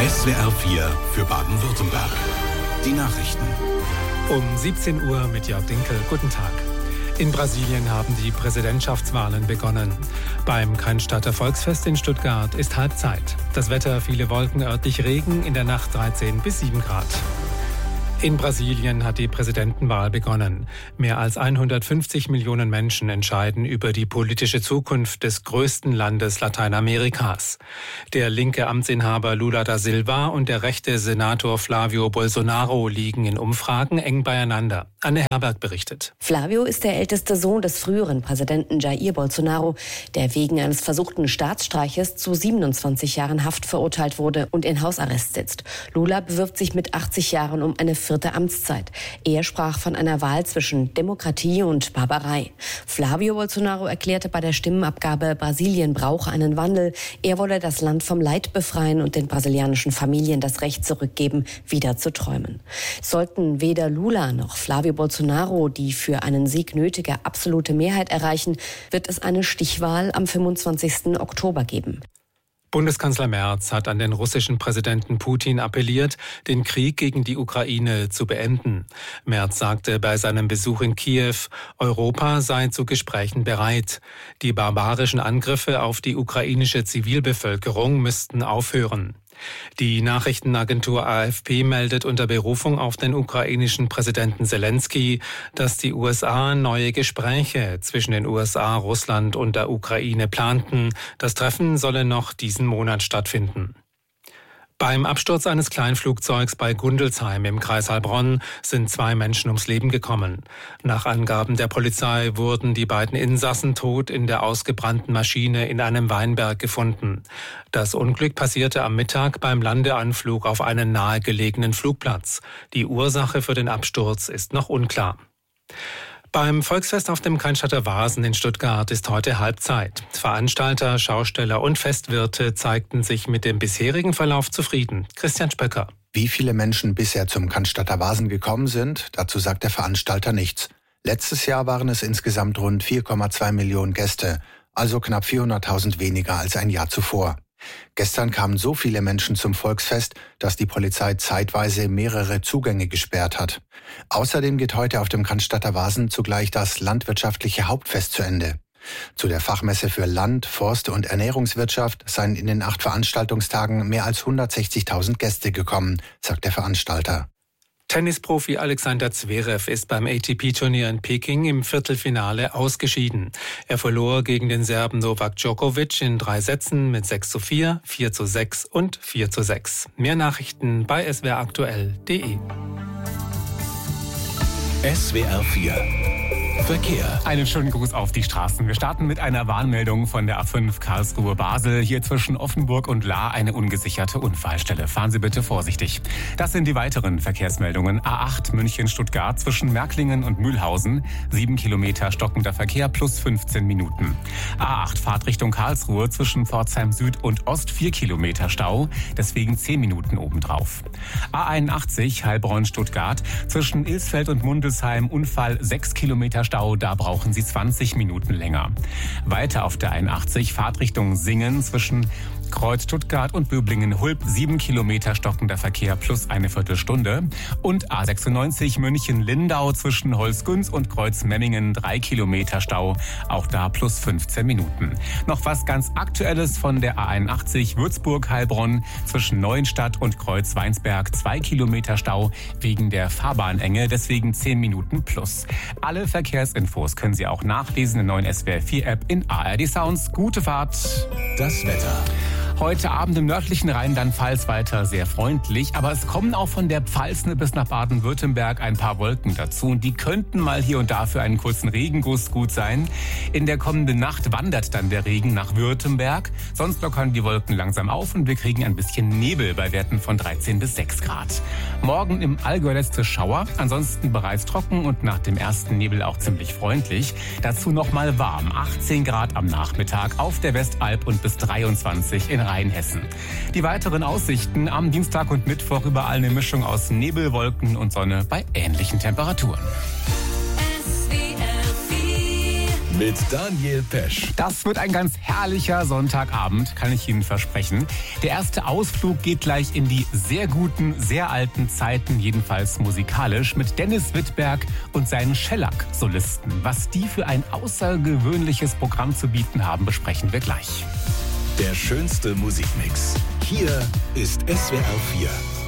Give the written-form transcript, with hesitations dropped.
SWR 4 für Baden-Württemberg. Die Nachrichten. Um 17 Uhr mit Jörg Dinkel. Guten Tag. In Brasilien haben die Präsidentschaftswahlen begonnen. Beim Cannstatter Volksfest in Stuttgart ist Halbzeit. Das Wetter: viele Wolken, örtlich Regen, in der Nacht 13 bis 7 Grad. In Brasilien hat die Präsidentenwahl begonnen. Mehr als 150 Millionen Menschen entscheiden über die politische Zukunft des größten Landes Lateinamerikas. Der linke Amtsinhaber Lula da Silva und der rechte Senator Flavio Bolsonaro liegen in Umfragen eng beieinander. Anne Herberg berichtet. Flavio ist der älteste Sohn des früheren Präsidenten Jair Bolsonaro, der wegen eines versuchten Staatsstreiches zu 27 Jahren Haft verurteilt wurde und in Hausarrest sitzt. Lula bewirbt sich mit 80 Jahren um eine 4. Amtszeit. Er sprach von einer Wahl zwischen Demokratie und Barbarei. Flavio Bolsonaro erklärte bei der Stimmenabgabe, Brasilien brauche einen Wandel. Er wolle das Land vom Leid befreien und den brasilianischen Familien das Recht zurückgeben, wieder zu träumen. Sollten weder Lula noch Flavio Bolsonaro die für einen Sieg nötige absolute Mehrheit erreichen, wird es eine Stichwahl am 25. Oktober geben. Bundeskanzler Merz hat an den russischen Präsidenten Putin appelliert, den Krieg gegen die Ukraine zu beenden. Merz sagte bei seinem Besuch in Kiew, Europa sei zu Gesprächen bereit. Die barbarischen Angriffe auf die ukrainische Zivilbevölkerung müssten aufhören. Die Nachrichtenagentur AFP meldet unter Berufung auf den ukrainischen Präsidenten Selenskyj, dass die USA neue Gespräche zwischen den USA, Russland und der Ukraine planten. Das Treffen solle noch diesen Monat stattfinden. Beim Absturz eines Kleinflugzeugs bei Gundelsheim im Kreis Heilbronn sind 2 Menschen ums Leben gekommen. Nach Angaben der Polizei wurden die beiden Insassen tot in der ausgebrannten Maschine in einem Weinberg gefunden. Das Unglück passierte am Mittag beim Landeanflug auf einen nahegelegenen Flugplatz. Die Ursache für den Absturz ist noch unklar. Beim Volksfest auf dem Cannstatter Vasen in Stuttgart ist heute Halbzeit. Veranstalter, Schausteller und Festwirte zeigten sich mit dem bisherigen Verlauf zufrieden. Christian Spöcker. Wie viele Menschen bisher zum Cannstatter Vasen gekommen sind, dazu sagt der Veranstalter nichts. Letztes Jahr waren es insgesamt rund 4,2 Millionen Gäste, also knapp 400.000 weniger als ein Jahr zuvor. Gestern kamen so viele Menschen zum Volksfest, dass die Polizei zeitweise mehrere Zugänge gesperrt hat. Außerdem geht heute auf dem Cannstatter Vasen zugleich das landwirtschaftliche Hauptfest zu Ende. Zu der Fachmesse für Land-, Forst- und Ernährungswirtschaft seien in den 8 Veranstaltungstagen mehr als 160.000 Gäste gekommen, sagt der Veranstalter. Tennisprofi Alexander Zverev ist beim ATP-Turnier in Peking im Viertelfinale ausgeschieden. Er verlor gegen den Serben Novak Djokovic in 3 Sätzen mit 6:4, 4:6 und 4:6. Mehr Nachrichten bei swraktuell.de. SWR 4 Verkehr. Einen schönen Gruß auf die Straßen. Wir starten mit einer Warnmeldung von der A5 Karlsruhe-Basel. Hier zwischen Offenburg und Lahr eine ungesicherte Unfallstelle. Fahren Sie bitte vorsichtig. Das sind die weiteren Verkehrsmeldungen. A8 München-Stuttgart zwischen Märklingen und Mühlhausen. 7 Kilometer stockender Verkehr plus 15 Minuten. A8 Fahrtrichtung Karlsruhe zwischen Pforzheim Süd und Ost 4 Kilometer Stau. Deswegen 10 Minuten obendrauf. A81 Heilbronn-Stuttgart zwischen Ilsfeld und Mundelsheim Unfall 6 Kilometer Stau, da brauchen Sie 20 Minuten länger. Weiter auf der 81 Fahrtrichtung Singen zwischen Kreuz Stuttgart und Böblingen-Hulb 7 Kilometer stockender Verkehr plus eine Viertelstunde. Und A96 München-Lindau zwischen Holzgünz und Kreuz-Memmingen 3 Kilometer Stau, auch da plus 15 Minuten. Noch was ganz Aktuelles von der A81 Würzburg-Heilbronn zwischen Neuenstadt und Kreuz-Weinsberg 2 Kilometer Stau wegen der Fahrbahnenge, deswegen 10 Minuten plus. Alle Verkehrsinfos können Sie auch nachlesen in der neuen SWR 4 App in ARD Sounds. Gute Fahrt. Das Wetter. Heute Abend im nördlichen Rheinland-Pfalz weiter sehr freundlich, aber es kommen auch von der Pfalz bis nach Baden-Württemberg ein paar Wolken dazu und die könnten mal hier und da für einen kurzen Regenguss gut sein. In der kommenden Nacht wandert dann der Regen nach Württemberg, sonst lockern die Wolken langsam auf und wir kriegen ein bisschen Nebel bei Werten von 13 bis 6 Grad. Morgen im Allgäu letzte Schauer, ansonsten bereits trocken und nach dem ersten Nebel auch ziemlich freundlich. Dazu nochmal warm, 18 Grad am Nachmittag auf der Westalb und bis 23 in Rheinhessen. Die weiteren Aussichten am Dienstag und Mittwoch überall eine Mischung aus Nebel, Wolken und Sonne bei ähnlichen Temperaturen. SWR 4 mit Daniel Pesch. Das wird ein ganz herrlicher Sonntagabend, kann ich Ihnen versprechen. Der erste Ausflug geht gleich in die sehr guten, sehr alten Zeiten, jedenfalls musikalisch, mit Dennis Wittberg und seinen Shellac-Solisten. Was die für ein außergewöhnliches Programm zu bieten haben, besprechen wir gleich. Der schönste Musikmix. Hier ist SWR 4.